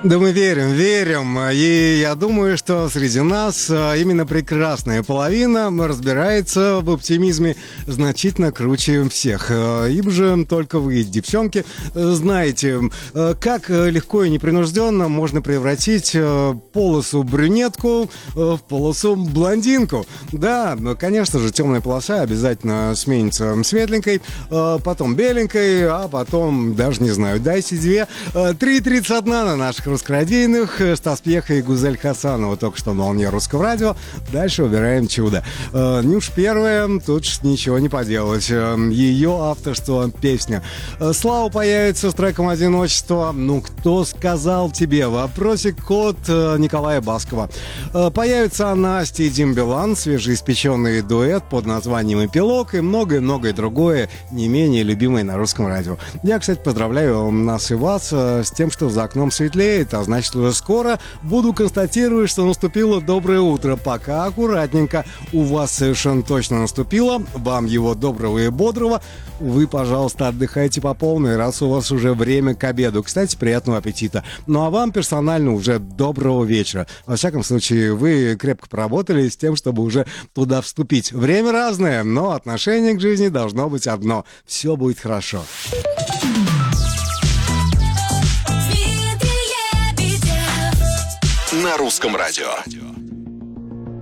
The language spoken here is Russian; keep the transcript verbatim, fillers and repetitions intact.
Да мы верим, верим. И я думаю, что среди нас именно прекрасная половина разбирается в оптимизме значительно круче всех. Ибо же только вы, девчонки, знаете, как легко и непринужденно можно превратить полосу брюнетку в полосу блондинку. Да, конечно же, темная полоса обязательно сменится светленькой, потом беленькой, а потом, даже не знаю, дайте две, три тридцать один на наших русскородийных. Стас Пьеха и Гузель Хасанова только что на волне Русского радио. Дальше выбираем чудо. Э, Нюш первая, тут ничего не поделать. Э, ее авторство, песня. Э, Слава появится с треком «Одиночество». Ну, кто сказал тебе? Вопросик от э, Николая Баскова. Э, появится Настя и Дим Билан, свежеиспеченный дуэт под названием «Эпилог» и многое-многое другое, не менее любимое на Русском радио. Я, кстати, поздравляю нас и вас э, с тем, что за окном светлее. А значит, уже скоро буду констатировать, что наступило доброе утро. Пока аккуратненько. У вас совершенно точно наступило. Вам его доброго и бодрого. Вы, пожалуйста, отдыхайте по полной, раз у вас уже время к обеду. Кстати, приятного аппетита. Ну а вам персонально уже доброго вечера. Во всяком случае, вы крепко поработали с тем, чтобы уже туда вступить. Время разное, но отношение к жизни должно быть одно. Все будет хорошо. На Русском радио.